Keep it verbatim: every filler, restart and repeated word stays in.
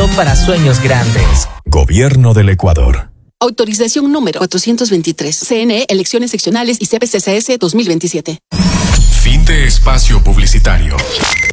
solo para sueños grandes. Gobierno del Ecuador. Autorización número cuatrocientos veintitrés. C N E, elecciones seccionales y C P C C S dos mil veintisiete. Fin de espacio publicitario.